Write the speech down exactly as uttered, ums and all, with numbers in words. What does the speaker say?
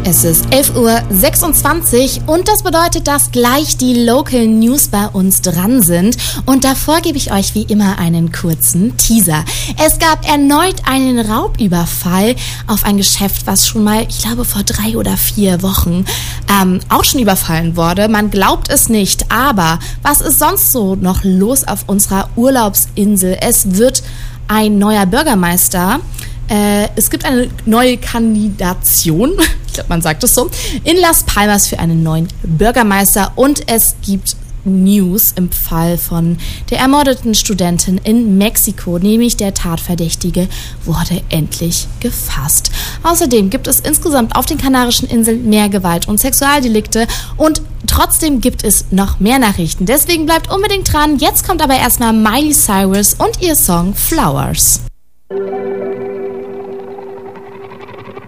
Es ist elf Uhr sechsundzwanzig und das bedeutet, dass gleich die Local News bei uns dran sind. Und davor gebe ich euch wie immer einen kurzen Teaser. Es gab erneut einen Raubüberfall auf ein Geschäft, was schon mal, ich glaube, vor drei oder vier Wochen ähm, auch schon überfallen wurde. Man glaubt es nicht, aber was ist sonst so noch los auf unserer Urlaubsinsel? Es wird ein neuer Bürgermeister. Äh, es gibt eine neue Kandidation, ich glaube, man sagt es so, in Las Palmas für einen neuen Bürgermeister und es gibt News im Fall von der ermordeten Studentin in Mexiko, nämlich der Tatverdächtige wurde endlich gefasst. Außerdem gibt es insgesamt auf den Kanarischen Inseln mehr Gewalt- und Sexualdelikte und trotzdem gibt es noch mehr Nachrichten. Deswegen bleibt unbedingt dran. Jetzt kommt aber erstmal Miley Cyrus und ihr Song Flowers.